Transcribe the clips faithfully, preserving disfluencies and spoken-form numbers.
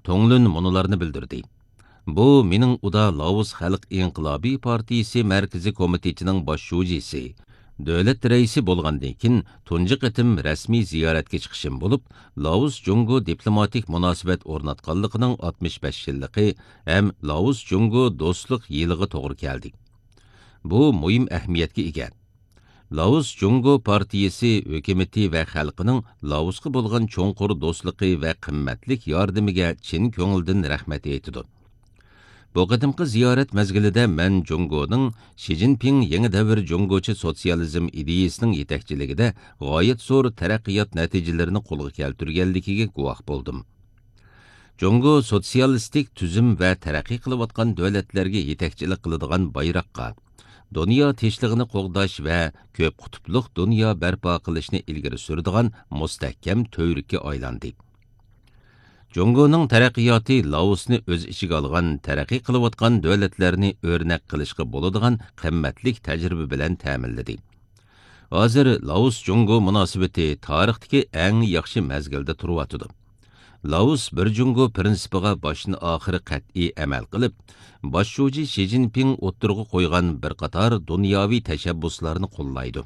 Tonglun munularını bildirdi. Bu, mening uda Laos Xalq İnqilobiy Partiyasi Markaziy Komitetining bosh shujisi, davlat raisi bo'lgandan keyin tunji qitim rasmiy ziyoratga chiqishim bo'lib, Laos Jungo diplomatik munosabat o'rnatganligining oltmish besh yilligi ham Laos Jungo do'stlik yiliga to'g'ri keldi. Bu muhim ahamiyatga ega. Laos Jungo Partiyasi hukumati va xalqining Laosga bo'lgan cho'nqur do'stligi va qimmatlik yordamiga chin ko'ngildan rahmat aytadi. Bu qadimqi ziyorat mezgilida men Jungoning Xi Jinping yangi davr Jungochi sotsializm ideyasining yetakchiligida g'oyat zo'r taraqqiyot natijalarini qo'lga keltirganligiga guvoh bo'ldim. Jungo sotsialistik tuzum va taraqqiy qilayotgan davlatlarga yetakchilik qiladigan bayroqqa, dunyo tinchligini qo'g'dash va ko'p qutblik dunyo barpo qilishni ilgari suradigan mustahkam to'yrikka aylandi. Jungoning taraqqiyoti Laosni o'z ichiga olgan, taraqqiy qilayotgan davlatlarni o'rnak qilishga bo'ladigan qimmatli tajriba bilan ta'minladi. Hozir Laos Jungo munosabati tarixdagi eng yaxshi mezgilda turibdi. Laos bir Jungo prinsipiga boshni oxiri qat'iy amal qilib, bosh shoji Xi Jinping o'ttirg'i qo'ygan bir qator dunyoviy tashabbuslarni qo'llaydi.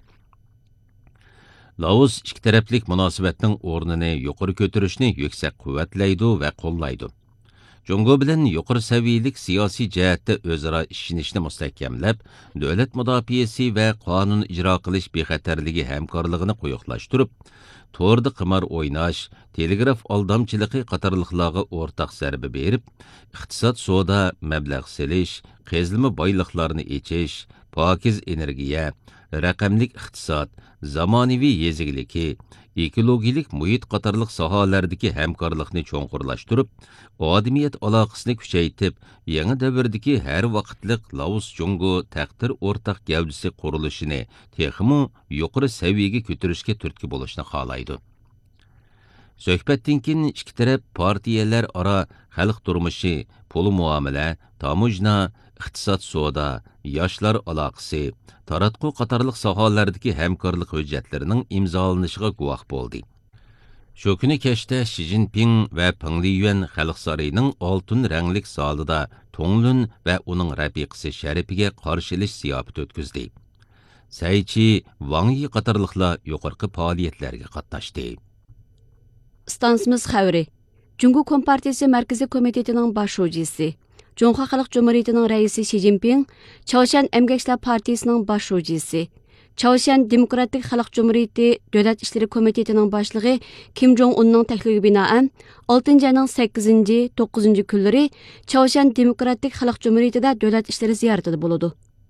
Laos ikki taraflik munosabatning o'rnini yuqori ko'tarishni yuksak quvvatlaydi va qo'llaydi. Jungo bilan yuqori saviyalik siyosiy jihatda o'zaro ishonishni mustahkamlab, davlat mudofaasi va qonun ijro qilish bexatarligi hamkorligini qo'yiqlashtirib, to'rda qimor o'ynash, telegraf aldamchiligi qatorliqlarga o'rtaq zarba berib, iqtisod savdo mablag' selish, qazilma boyliqlarni echish, pokiz energiya, raqamlik iqtisod, zamonaviy yezigiligi, ekologik muhit qatorliq sohalardagi hamkorlikni cho'nqurlashtirib, odamiyat aloqasini kuchaytirib, yangi davrdagi har vaqtlik Laos Jungo taqdir o'rtaq gavdasi qurilishini texmo yuqori saviyaga ko'tarishga turtki bo'lishni xohlaydi. Suhbatdan keyin ikki taraf partiyalar aro xalq turmushi, pul muomala, tamujna, iqtisod savdo, yoshlar aloqasi, taratqu qatorliq sohalardagi hamkorlik hujjatlarining imzolanishiga guvoh bo'ldi. Shu kuni kechda Xi Jinping va Peng Liyuan xalq saroyining oltin ranglik zalida Tonglun va uning rafiqasi sharifiga qarshilish ziyofati o'tkazdi. Saychi Wang Yi qatorliqlar yuqorqi faoliyatlarga qatnashdi. Stansimiz xavri. Jungo Kompartiyasi Markaziy Komitetining bosh shujisi, Jungo Xalq Jumhuriyatining raisi Xi Jinping, Chaoshan Emgakchilar Partiyasining bosh shujisi, Chaoshan Demokratik Xalq Jumhuriyati Davlat ishlari komitetining boshlig'i Kim Jong Unning taklifiga binoan oltinchi oyning sakkizinchi to'qqizinchi kunlari Chaoshan Demokratik Xalq Jumhuriyatida davlat ishlari ziyoratida bo'ladi.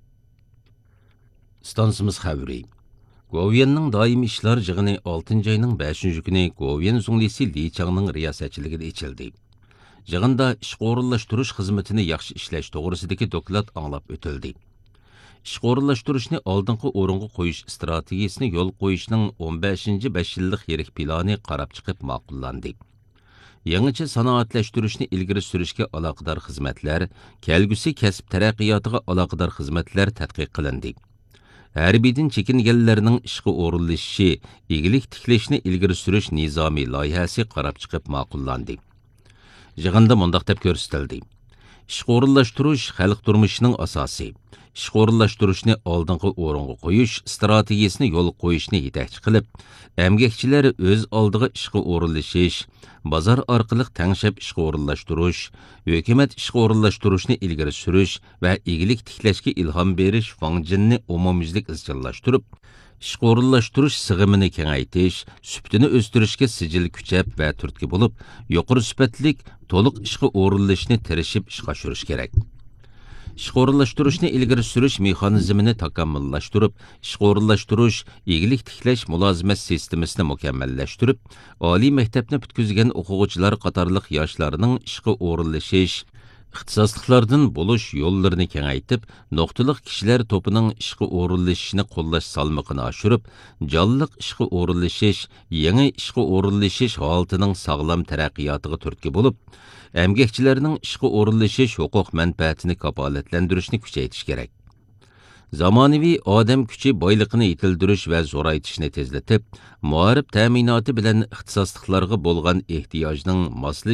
Stansimiz xavri. Goviyanning doim ishlar yig'ini oltinchi oyning beshinchi kuni Goviyan zunglisi Li Changning riyosatchiligida ochildi. Yig'inda ish o'rinlashtirish xizmatini yaxshi ishlash to'g'risidagi doklad anglab o'tildi. Ish o'rinlashtirishni oldingi o'ringa qo'yish strategiyasini yo'l qo'yishning o'n beshinchi besh yillik yirik plani qarab chiqib ma'qullandi. Yangicha sanoatlashtirishni ilgari surishga aloqador xizmatlar, kelgusi kasb taraqqiyotiga aloqador xizmatlar tadqiq qilindi. Harbiydan chekinganlarning ishga o'rinlashishi, egilik tiklashni ilgari surish nizomiy loyihasi qarab chiqib ma'qullandi. Yig'inda mundaq deb ko'rsatildi. Ish o'rinlashtirish xalq turmushining asosi. Ish o'rinlashtirishni oldingi o'ringa qo'yish strategiyasini yo'l qo'yishni yetakchi qilib, emgakchilar o'z oldiga ishga o'rinlashish, bozor orqali tangshab ishga o'rinlashtirish, hukumat ishga o'rinlashtirishni ilgari surish va egilik tiklashga ilhom berish fangjinni umumyuzlik izchillashtirib, ish o'rinlashtirish sig'imini kengaytirish, sufatini o'stirishga sijil kuchab va turtki bo'lib, yuqori sifatlik to'liq ishga o'rinlashni tirishib ishga oshirish kerak. Ish o'rinlashtirishni ilgari surish mexanizmini takomillashtirib, ish o'rinlashtirish, egilik tiklash mulozimat sistemasini mukammallashtirib, oliy maktabni bitkizgan o'quvchilar qatorliq yoshlarning ishga o'rinlashish, ixtisosliklardan bo'lish yo'llarini kengaytib, nuqtaliq kishilar to'pining ishga o'rinlashishini qo'llash salmoqini oshirib, jonliq ishga o'rinlashish, yangi ishga o'rinlashish holatining sog'lom taraqqiyotiga turtki bo'lib, emgakchilarning ishga o'rinlashish huquq manfaatini kafolatlantirishni kuchaytirish kerak. Zamonaviy odam kuchi boyliqini yetildirish va zo'raytishni tezlatib, muarif ta'minoti bilan ixtisosliklarga bo'lgan ehtiyojning